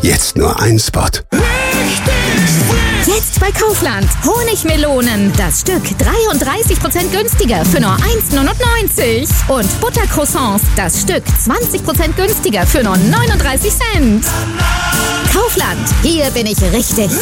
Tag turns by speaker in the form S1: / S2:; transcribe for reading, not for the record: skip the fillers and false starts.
S1: Jetzt nur ein Spot.
S2: Jetzt bei Kaufland. Honigmelonen. Das Stück 33% günstiger für nur 1,99 €. Und Buttercroissants. Das Stück 20% günstiger für nur 39 Cent. Kaufland. Hier bin ich richtig.